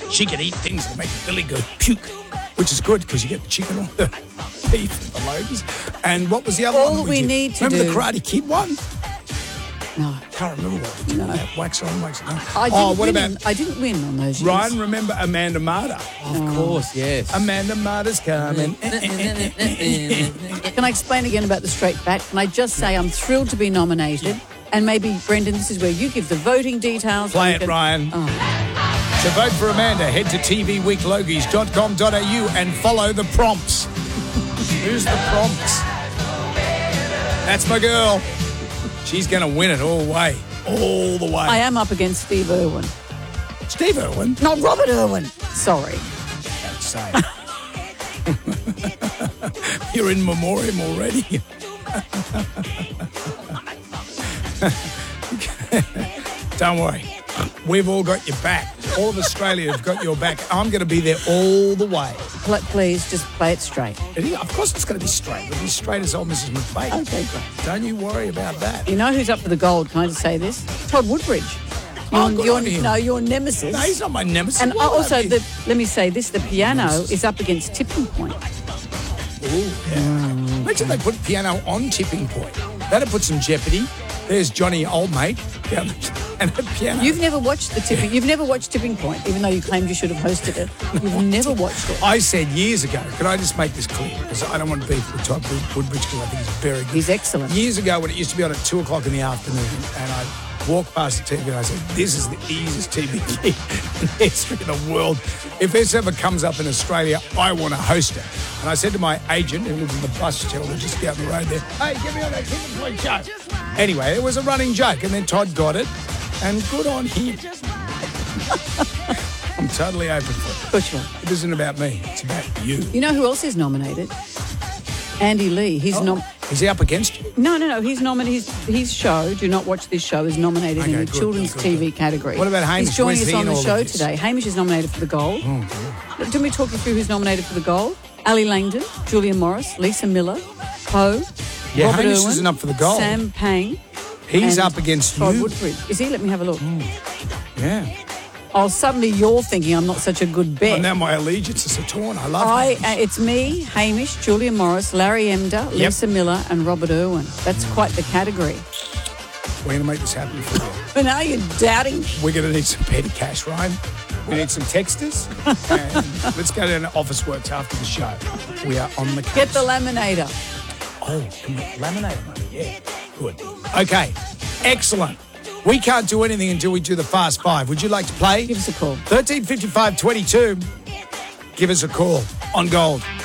She can eat things that make Billy go puke, which is good because you get the chicken on the beef and the loaves. And what was the other one? All we need to remember do... the Karate Kid one? No. Can't remember what we did. No. Wax on, wax on. I didn't win on those years. Ryan, remember Amanda Marder? Of course, yes. Amanda Marder's coming. Can I explain again about the straight back? Can I just say I'm thrilled to be nominated? And maybe, Brendan, this is where you give the voting details. Play it, Ryan. To vote for Amanda, head to tvweeklogies.com.au and follow the prompts. Who's the prompts? That's my girl. She's going to win it all the way. All the way. I am up against Steve Irwin. Steve Irwin? Not Robert Irwin. Sorry. Don't say it. You're in memoriam already. Don't worry. We've all got your back. All of Australia have got your back. I'm going to be there all the way. Please, just play it straight. Of course it's going to be straight. It'll be straight as old Mrs. McBain. Okay, great. Don't you worry about that. You know who's up for the gold? Can I just say this? Todd Woodbridge. Your nemesis. No, he's not my nemesis. And also, let me say this, the piano is up against Tipping Point. Ooh, yeah. Imagine they put piano on Tipping Point. That'd put some jeopardy. There's Johnny Oldmate down and a piano. You've never watched You've never watched Tipping Point, even though you claimed you should have hosted it. You've never watched it. I said years ago, can I just make this clear? Because I don't want to beef with Todd Woodbridge because I think he's very good. He's excellent. Years ago when it used to be on at 2 o'clock in the afternoon and I walked past the TV and I said, this is the easiest TV gig in the history of the world. If this ever comes up in Australia, I want to host it. And I said to my agent, who lives in the bus shelter just down the road there, hey, get me on that Tipping Point show. Anyway, it was a running joke, and then Todd got it, and good on him. I'm totally open for it. Good one. It isn't about me, it's about you. You know who else is nominated? Andy Lee. Is he up against you? No. He's nominated. His show, Do Not Watch This Show, is nominated in the children's TV category. What about Hamish? He's joining us on the show today. Hamish is nominated for the gold. Oh, Didn't we talk you through who's nominated for the gold? Ali Langdon, Julia Morris, Lisa Miller, Poe, yeah, Robert Hamish Irwin, isn't up for the gold. Sam Pang. He's up against Todd you. Woodbridge. Is he? Let me have a look. Yeah. Oh, suddenly you're thinking I'm not such a good bet. Well, now my allegiances are torn. I love Hamish. It's me, Hamish, Julia Morris, Larry Emder, Lisa Miller and Robert Irwin. That's quite the category. We're going to make this happen for you. But now you're doubting. We're going to need some petty cash, Ryan. We need some texters. And let's go down to Officeworks after the show. We are on the case. Get the laminator. Oh, can we laminate money? Yeah, good. Okay, excellent. We can't do anything until we do the Fast Five. Would you like to play? Give us a call. 135522. Give us a call on Gold.